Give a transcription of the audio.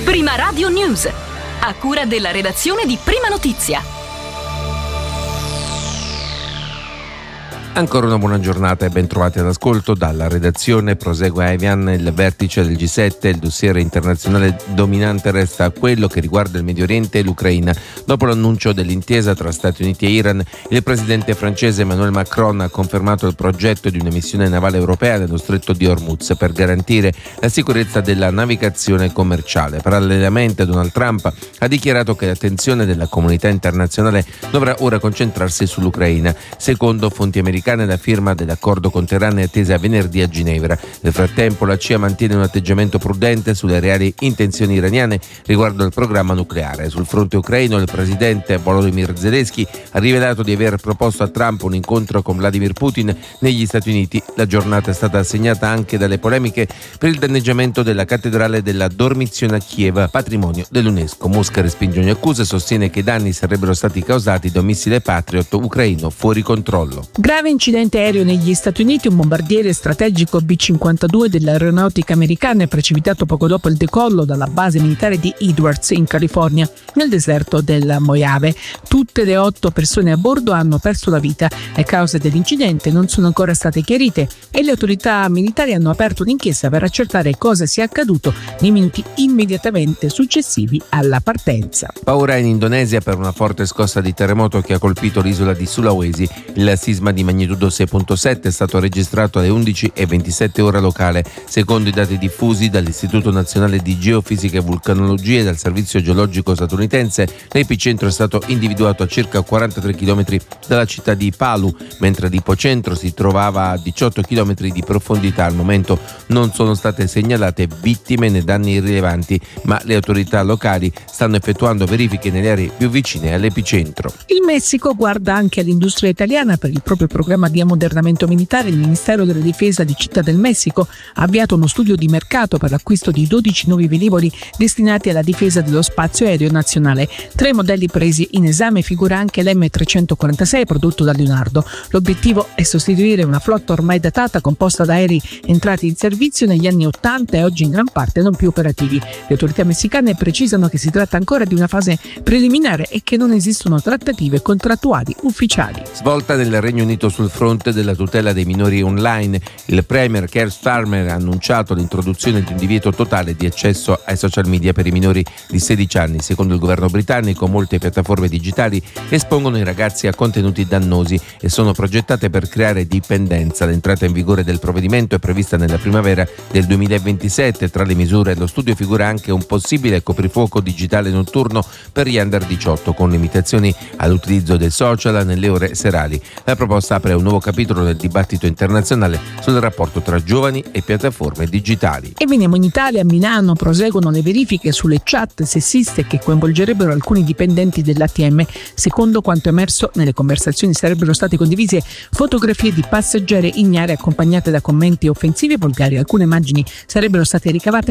Prima Radio News, a cura della redazione di Prima Notizia. Ancora una buona giornata e ben trovati all'ascolto. Dalla redazione prosegue a Evian il vertice del G7. Il dossier internazionale dominante resta quello che riguarda il Medio Oriente e l'Ucraina. Dopo l'annuncio dell'intesa tra Stati Uniti e Iran, il presidente francese Emmanuel Macron ha confermato il progetto di una missione navale europea nello stretto di Hormuz per garantire la sicurezza della navigazione commerciale. Parallelamente, Donald Trump ha dichiarato che l'attenzione della comunità internazionale dovrà ora concentrarsi sull'Ucraina. Secondo fonti americane, la firma dell'accordo con Teheran è attesa venerdì a Ginevra. Nel frattempo la CIA mantiene un atteggiamento prudente sulle reali intenzioni iraniane riguardo al programma nucleare. Sul fronte ucraino il presidente Volodymyr Zelensky ha rivelato di aver proposto a Trump un incontro con Vladimir Putin negli Stati Uniti. La giornata è stata segnata anche dalle polemiche per il danneggiamento della cattedrale della Dormizione a Kiev, patrimonio dell'UNESCO. Mosca respinge ogni accusa e sostiene che i danni sarebbero stati causati da un missile Patriot ucraino fuori controllo. Grave incidente aereo negli Stati Uniti. Un bombardiere strategico B-52 dell'aeronautica americana è precipitato poco dopo il decollo dalla base militare di Edwards in California, nel deserto del Mojave. Tutte le 8 persone a bordo hanno perso la vita. Le cause dell'incidente non sono ancora state chiarite e le autorità militari hanno aperto un'inchiesta per accertare cosa sia accaduto nei minuti immediatamente successivi alla partenza. Paura in Indonesia per una forte scossa di terremoto che ha colpito l'isola di Sulawesi. Il sisma di magnitudo 6.7 è stato registrato alle 11:27 ora locale. Secondo i dati diffusi dall'Istituto Nazionale di Geofisica e Vulcanologia e dal Servizio Geologico statunitense, l'epicentro è stato individuato a circa 43 km dalla città di Palu, mentre l'ipocentro si trovava a 18 km di profondità. Al momento non sono state segnalate vittime né danni rilevanti, ma le autorità locali stanno effettuando verifiche nelle aree più vicine all'epicentro. Il Messico guarda anche all'industria italiana. Per il proprio programma di ammodernamento militare, il Ministero della Difesa di Città del Messico ha avviato uno studio di mercato per l'acquisto di 12 nuovi velivoli destinati alla difesa dello spazio aereo nazionale. Tra i modelli presi in esame figura anche l'M346 prodotto da Leonardo. L'obiettivo è sostituire una flotta ormai datata composta da aerei entrati in servizio negli anni 80 e oggi in gran parte non più operativi. Le autorità messicane precisano che si tratta ancora di una fase preliminare e che non esistono trattative contrattuali ufficiali. Svolta nel Regno Unito sul fronte della tutela dei minori online. Il premier Keir Starmer ha annunciato l'introduzione di un divieto totale di accesso ai social media per i minori di 16 anni. Secondo il governo britannico, molte piattaforme digitali espongono i ragazzi a contenuti dannosi e sono progettate per creare dipendenza. L'entrata in vigore del provvedimento è prevista nella primavera del 2027. Tra le misure, lo studio figura anche un possibile coprifuoco digitale notturno per gli under 18, con limitazioni all'utilizzo del social nelle ore serali. La proposta apre un nuovo capitolo del dibattito internazionale sul rapporto tra giovani e piattaforme digitali. E veniamo in Italia. A Milano proseguono le verifiche sulle chat sessiste che coinvolgerebbero alcuni dipendenti dell'ATM. Secondo quanto emerso, nelle conversazioni sarebbero state condivise fotografie di passeggeri ignare accompagnate da commenti offensivi e volgari. Alcune immagini sarebbero state ricavate